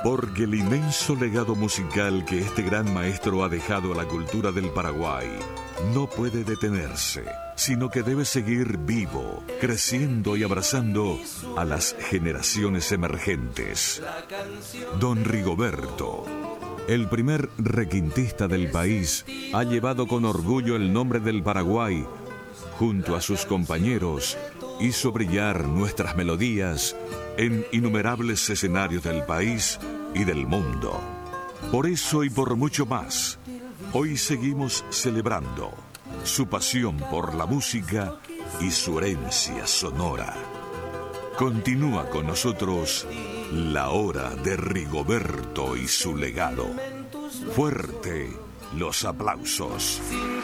Porque el inmenso legado musical que este gran maestro ha dejado a la cultura del Paraguay no puede detenerse, sino que debe seguir vivo, creciendo y abrazando a las generaciones emergentes. Don Rigoberto, el primer requintista del país, ha llevado con orgullo el nombre del Paraguay. Junto a sus compañeros, hizo brillar nuestras melodías en innumerables escenarios del país y del mundo. Por eso y por mucho más, hoy seguimos celebrando su pasión por la música y su herencia sonora. Continúa con nosotros la hora de Rigoberto y su legado. Fuerte los aplausos.